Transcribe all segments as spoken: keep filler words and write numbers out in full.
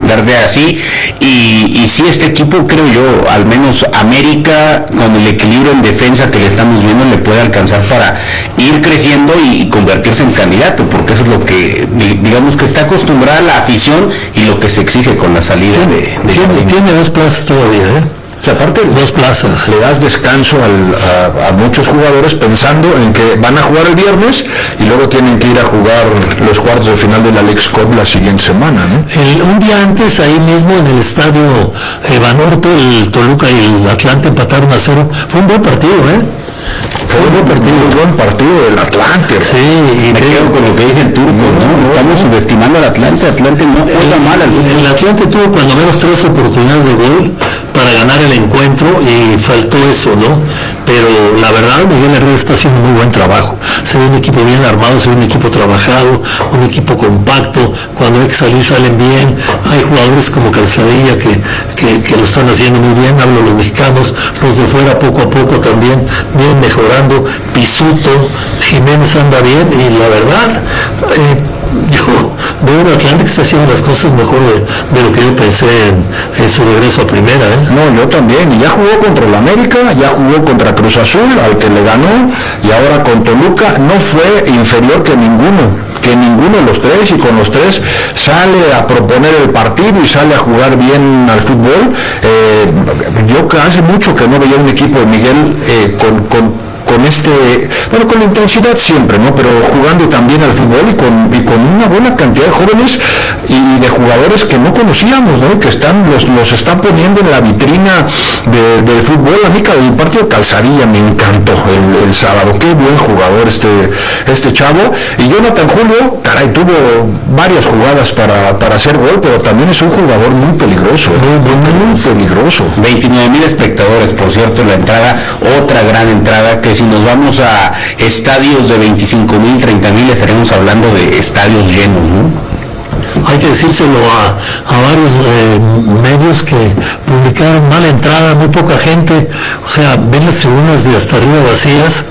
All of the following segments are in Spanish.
de así, y, y sí, este equipo, creo yo, al menos América, con el equilibrio en defensa que le estamos viendo, le puede alcanzar para ir creciendo y, y convertirse en candidato, porque eso es lo que, digamos, que está acostumbrada la afición y lo que se exige con la salida tiene, de, de tiene, tiene dos plazas todavía, ¿eh? O sea, aparte, dos plazas. Le das descanso al, a, a muchos jugadores pensando en que van a jugar el viernes y luego tienen que ir a jugar los cuartos de final de la Leagues Cup la siguiente semana, ¿no? El, un día antes, ahí mismo en el estadio eh, Banorte, el Toluca y el Atlante empataron a cero. Fue un buen partido, ¿eh? Fue un buen partido, un buen partido del Atlante. Sí, y me quedo con lo que dice el turco, ¿no? Estamos subestimando al Atlante. Atlante no juega mal. El, el Atlante tuvo cuando menos tres oportunidades de gol para ganar el encuentro y faltó eso, ¿no? Pero la verdad, Miguel Herrera está haciendo muy buen trabajo. Se ve un equipo bien armado, se ve un equipo trabajado, un equipo compacto. Cuando hay que salir, salen bien. Hay jugadores como Calzadilla que, que, que lo están haciendo muy bien. Hablo de los mexicanos, los de fuera poco a poco también vienen mejorando. Pisuto, Jiménez anda bien y la verdad, eh, yo veo un Atlante que está haciendo las cosas mejor de, de lo que yo pensé en, en su regreso a primera, ¿eh? No, yo también, y ya jugó contra el América, ya jugó contra Cruz Azul, al que le ganó, y ahora con Toluca. No fue inferior que ninguno, que ninguno de los tres, y con los tres sale a proponer el partido y sale a jugar bien al fútbol. Eh, yo hace mucho que no veía un equipo de Miguel eh, con, con con este, bueno, con la intensidad siempre, ¿no? Pero jugando también al fútbol y con, y con una buena cantidad de jóvenes y de jugadores que no conocíamos, ¿no? Que están, los, los están poniendo en la vitrina de, del fútbol. A mí el partido de Calzadilla me encantó el, el sábado. Qué buen jugador este, este chavo. Y Jonathan Julio, caray, tuvo varias jugadas para, para hacer gol, pero también es un jugador muy peligroso, muy, muy, muy peligroso. veintinueve mil espectadores, por cierto, en la entrada, otra gran entrada, que si nos vamos a estadios de veinticinco mil, treinta mil, estaremos hablando de estadios llenos, ¿no? Hay que decírselo a, a varios eh, medios que publicaron mala entrada, muy poca gente, o sea, ven las tribunas de hasta arriba vacías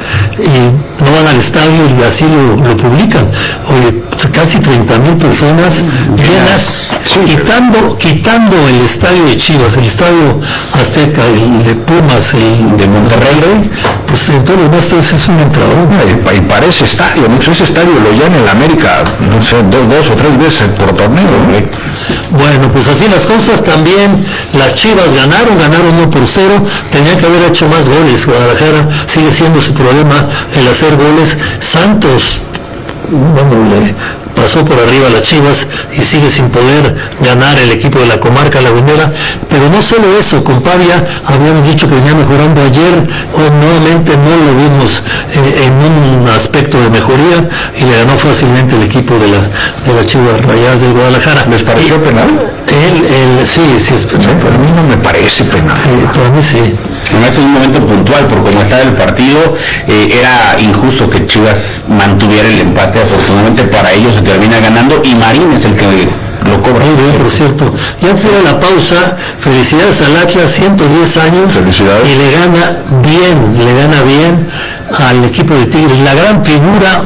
y no van al estadio y así lo, lo publican. Oye, casi treinta mil personas llenas, quitando, quitando el estadio de Chivas, el estadio Azteca, el de Pumas, el de Monterrey, pues entonces los demás es un entrador. Y, y parece estadio, ¿no? Ese estadio lo llena en la América, no sé, dos, dos o tres veces por torneo, ¿no? Bueno, pues así las cosas. También las Chivas ganaron, ganaron uno por cero, tenían que haber hecho más goles. Guadalajara sigue siendo su problema el hacer goles. Santos, bueno, le pasó por arriba a las Chivas y sigue sin poder ganar el equipo de la comarca lagunera. Pero no solo eso, con Pavia habíamos dicho que venía mejorando ayer, hoy nuevamente no lo vimos eh, en un aspecto de mejoría y le ganó fácilmente el equipo de las, de las Chivas Rayadas del Guadalajara. ¿Les pareció y, penal? Él, él, sí, sí es penal. Sí, pero a mí no me parece penal. Eh, para mí sí. Además es un momento puntual, porque como estaba el partido, eh, era injusto que Chivas mantuviera el empate. Afortunadamente para ellos se termina ganando y Marín es el que lo cobra. Muy bien, por cierto. Y antes de la pausa, felicidades al Atlas, ciento diez años. Felicidades. Y le gana bien, le gana bien al equipo de Tigres. La gran figura,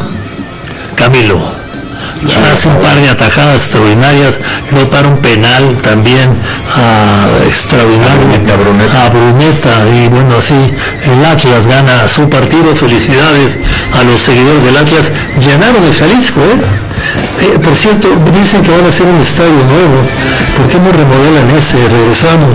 Camilo. Hace un par de atajadas extraordinarias, luego para un penal también a extraordinario a Bruneta. a Bruneta, y bueno, así el Atlas gana su partido. Felicidades a los seguidores del Atlas. Llenaron el Jalisco, ¿eh? Eh, por cierto, dicen que van a hacer un estadio nuevo. ¿Por qué no remodelan ese? Regresamos.